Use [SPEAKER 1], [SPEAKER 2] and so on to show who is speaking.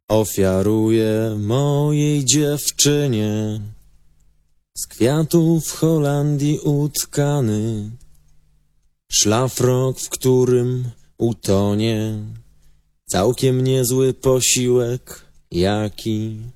[SPEAKER 1] Ofiaruję mojej dziewczynie z kwiatów w Holandii utkany szlafrok, w którym utonie całkiem niezły posiłek, jaki